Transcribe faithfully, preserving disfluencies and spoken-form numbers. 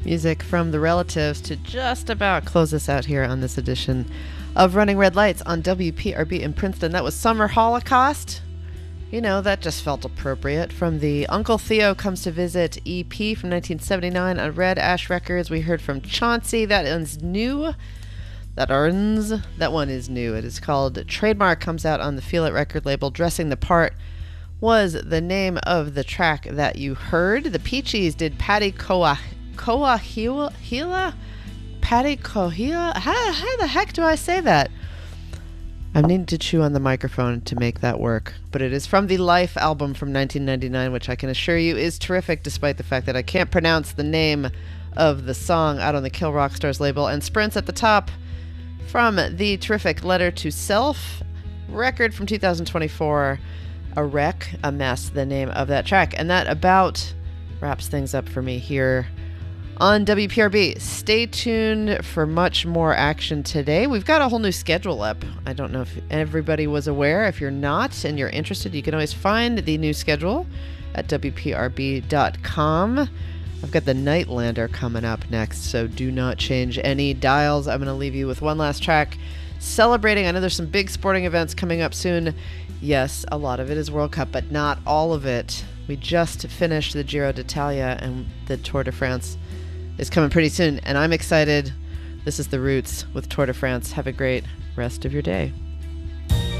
Music from The Relatives to just about close us out here on this edition of Running Red Lights on W P R B in Princeton. That was Summer Holocaust. You know, that just felt appropriate. From the Uncle Theo Comes to Visit E P from nineteen seventy-nine on Red Ash Records. We heard from Chauncey. That is new. That earns. That one is new. It is called Trademark. Comes out on the Feel It record label. Dressing the Part was the name of the track that you heard. The Peaches did Patty Koa. Coahuila? Patty Coahuila? How, how the heck do I say that? I'm needing to chew on the microphone to make that work. But it is from the Life album from nineteen ninety-nine, which I can assure you is terrific, despite the fact that I can't pronounce the name of the song out on the Kill Rock Stars label. And Sprints at the top from the terrific Letter to Self record from two thousand twenty-four. A Wreck, a Mess, the name of that track. And that about wraps things up for me here on W P R B. Stay tuned for much more action today. We've got a whole new schedule up. I don't know if everybody was aware. If you're not and you're interested, you can always find the new schedule at W P R B dot com. I've got the Nightlander coming up next, so do not change any dials. I'm going to leave you with one last track celebrating. I know there's some big sporting events coming up soon. Yes, a lot of it is World Cup, but not all of it. We just finished the Giro d'Italia, and the Tour de France is coming pretty soon, and I'm excited. This is The Roots with Tour de France. Have a great rest of your day.